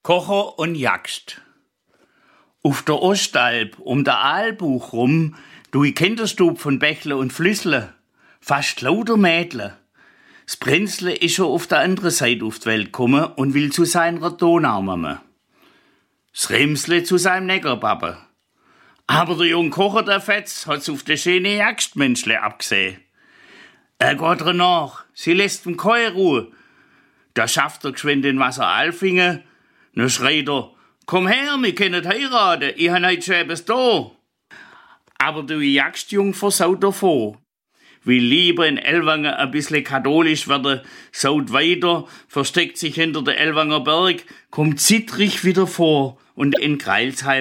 Kocher und Jagst. Auf der Ostalb um der Aalbuch rum, du i Kinderstub von Bächle und Flüssle, fast lauter Mädle. Das Prinzle ist schon auf der anderen Seite auf die Welt gekommen und will zu seiner Donaumamme. Das Rimsle zu seinem Neckerpappe. Aber der junge Kocher, der Fetz, hat's auf de schöne Jagdmenschle abgesehen. Er geht ihr nach, sie lässt ihm keine Ruhe. Da schafft er geschwind den Wasser Alfingen, dann schreit er, komm her, wir können heiraten, ich han heut schon etwas da. Aber du Jagdjung versaut davor. Will lieber in Ellwangen ein bisschen katholisch werden, saut weiter, versteckt sich hinter der Ellwanger Berg, kommt zittrig wieder vor und in Greilsheim